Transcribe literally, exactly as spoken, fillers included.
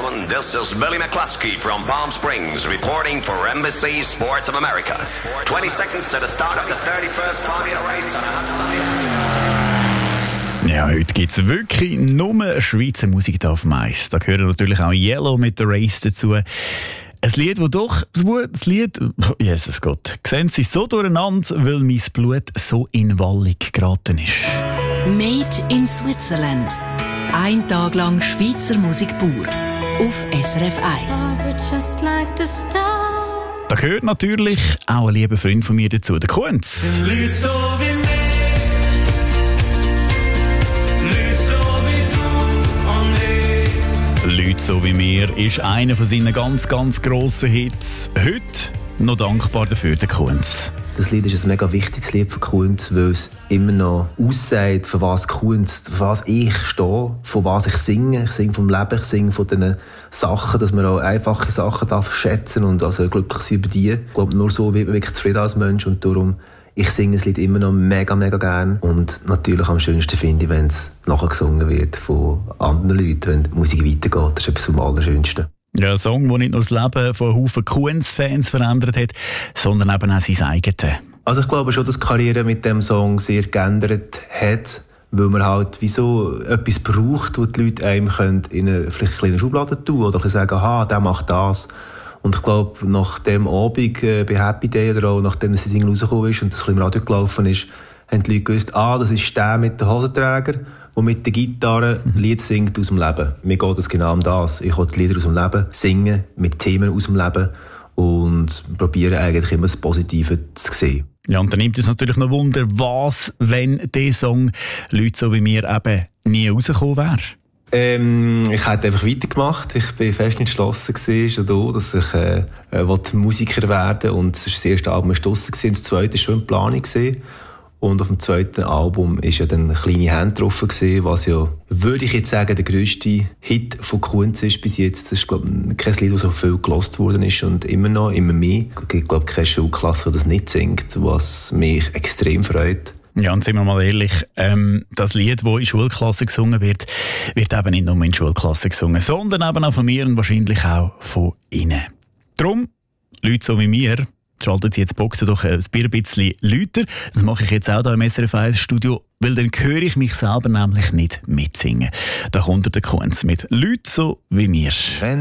gentlemen, this is Billy McCluskey from Palm Springs, reporting for N B C Sports of America. twenty seconds to the start of the thirty-first Formula Race on a hot sunny day. Ja, heute gibt es wirklich nur Schweizer Musik hier auf dem Eis. Da gehört natürlich auch Yellow mit der Race dazu. Ein Lied, das doch, das Lied, oh, Jesus Gott, sehen Sie so durcheinander, weil mein Blut so in Wallung geraten ist. Made in Switzerland. Ein Tag lang Schweizer Musik pur. Auf S R F eins. Da gehört natürlich auch ein lieber Freund von mir dazu, der Kunz. Leute so wie mir, Leute so wie du und ich. «Leute so wie mir» ist einer von seinen ganz, ganz grossen Hits. Heute noch dankbar dafür, der Kunz. Das Lied ist ein mega wichtiges Lied für Kunz, weil es immer noch aussagt, für was Kunst, für was ich stehe, von was ich singe. Ich singe vom Leben, ich singe von diesen Sachen, dass man auch einfache Sachen darf schätzen und also glücklich sein über die. Ich glaube, nur so wird man wirklich zufrieden als Mensch und darum, ich singe das Lied immer noch mega, mega gern. Und natürlich am schönsten finde ich, wenn es nachher gesungen wird von anderen Leuten, wenn die Musik weitergeht. Das ist etwas vom Allerschönsten. Ja, ein Song, der nicht nur das Leben von Haufen Kunz-Fans verändert hat, sondern eben auch sein eigenes. Also ich glaube schon, dass die Karriere mit dem Song sehr geändert hat, weil man halt wie so etwas braucht, wo die Leute einem können in eine vielleicht eine kleine Schublade tun oder sagen, aha, der macht das. Und ich glaube, nach dem Abend äh, bei Happy Day oder auch nachdem das Single rausgekommen ist und das im Radio gelaufen ist, haben die Leute gewusst, ah, das ist der mit dem Hosenträger, der mit der Gitarre mhm. Lied singt aus dem Leben. Mir geht es genau um das. Ich will die Lieder aus dem Leben singen, mit Themen aus dem Leben und probiere eigentlich immer das Positive zu sehen. Ja, und dann nimmt es natürlich noch Wunder, was, wenn dieser Song «Leute so wie mir» eben nie rausgekommen wäre. Ähm, ich hätte einfach weitergemacht. Ich bin fest entschlossen gewesen, schon da, dass ich äh, äh, Musiker werden wollte. Und es war das erste Album draussen gewesen, das zweite war schon in Planung gewesen. Und auf dem zweiten Album ist ja dann «Kleine Hände» drauf gewesen, was ja, würde ich jetzt sagen, der grösste Hit von Kunz ist bis jetzt. Das ist, glaube ich, kein Lied, das so viel gelost worden ist und immer noch, immer mehr. Es gibt, glaube ich, keine Schulklasse, die das nicht singt, was mich extrem freut. Ja, und sind wir mal ehrlich, ähm, das Lied, das in Schulklassen gesungen wird, wird eben nicht nur in Schulklassen gesungen, sondern eben auch von mir und wahrscheinlich auch von Ihnen. Darum, Leute so wie mir, schalten Sie jetzt die Boxen doch ein bisschen lauter. Das mache ich jetzt auch hier im S R F eins Studio, weil dann höre ich mich selber nämlich nicht mitsingen. Da kommt der Kunz mit «Leute so wie mir».